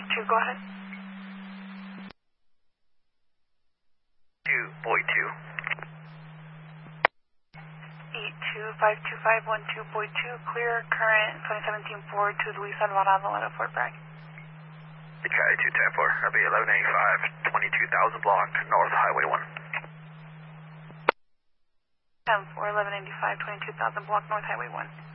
2, go ahead. 2, Boy 2. 825251 Boy 2, clear current 2017 Ford to Luis Alvarado at Fort Bragg. Cali 210-4, RB 1185, 22,000 block, North Highway 1. 10-4, 1185, 22,000 block, North Highway 1.